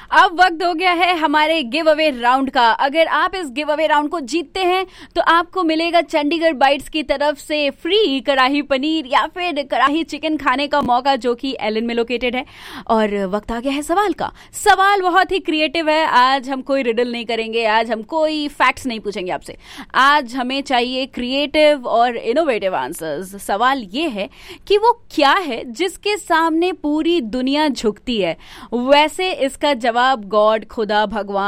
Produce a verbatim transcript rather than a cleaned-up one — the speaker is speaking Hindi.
अब वक्त हो गया है हमारे गिव अवे राउंड का। अगर आप इस गिव अवे राउंड को जीतते हैं तो आपको मिलेगा चंडीगढ़ बाइट्स की तरफ से फ्री कड़ाही पनीर या फिर कड़ाही चिकन खाने का मौका, जो कि एलन में लोकेटेड है। और वक्त आ गया है सवाल का। सवाल बहुत ही क्रिएटिव है। आज हम कोई रिडल नहीं करेंगे, आज हम कोई फैक्ट्स नहीं पूछेंगे आपसे। आज हमें चाहिए क्रिएटिव और इनोवेटिव आंसर्स। सवाल ये है कि वो क्या है जिसके सामने पूरी दुनिया झुकती है। वैसे इसका जवाब गॉड, खुदा, भगवान